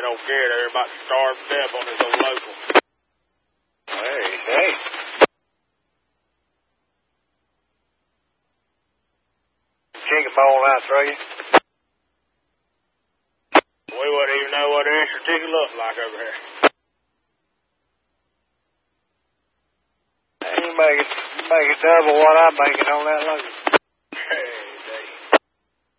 don't care. They're about to starve to death on this old local. Hey. Chicken bone out through you. We wouldn't even know what an extra ticket looks like over here. You make it double what I'm making on that local.